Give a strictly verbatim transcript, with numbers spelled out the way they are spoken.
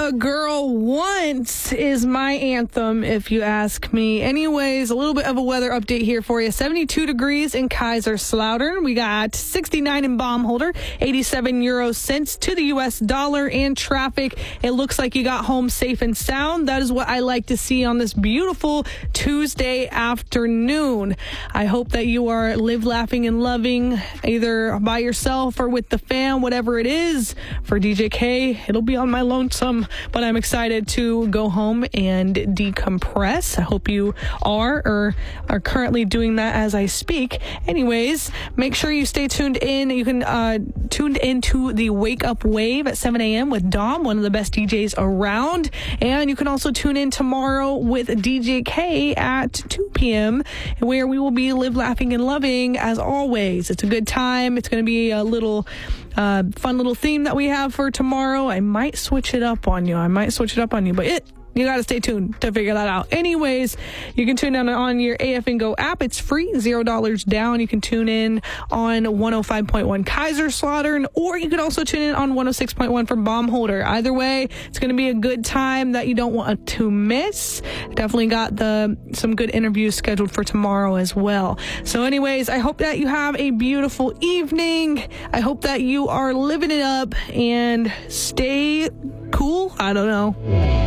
A Girl Once is my anthem, if you ask me. Anyways, a little bit of a weather update here for you. seventy-two degrees in Kaiserslautern. We got sixty-nine in Baumholder, eighty-seven euro cents to the U S dollar, and traffic. It looks like you got home safe and sound. That is what I like to see on this beautiful Tuesday afternoon. I hope that you are live, laughing, and loving, either by yourself or with the fam, whatever it is. For D J K, it'll be on my lonesome, but I'm excited to go home and decompress. I hope you are or are currently doing that as I speak. Anyways, make sure you stay tuned in. You can uh, tune into the Wake Up Wave at seven a.m. with Dom, one of the best D Js around. And you can also tune in tomorrow with D J K at two p.m. where we will be live, laughing, and loving as always. It's a good time. It's going to be a little uh, fun little theme that we have for tomorrow. I might switch it up on you. I might switch it up on you, but it you got to stay tuned to figure that out. Anyways, you can tune in on your A F and Go app. It's free, zero dollars down. You can tune in on one oh five point one Kaiserslautern, or you can also tune in on one oh six point one for Baumholder. Either way, it's going to be a good time that you don't want to miss. Definitely got the some good interviews scheduled for tomorrow as well. So anyways, I hope that you have a beautiful evening. I hope that you are living it up and stay cool. I don't know.